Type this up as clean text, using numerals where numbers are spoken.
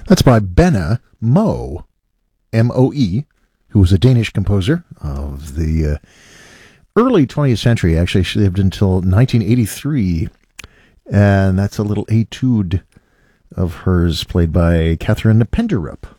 That's by Benne Moe, M-O-E, who was a Danish composer of the early 20th century. Actually, she lived until 1983. And that's a little etude of hers played by Catherine Penderup.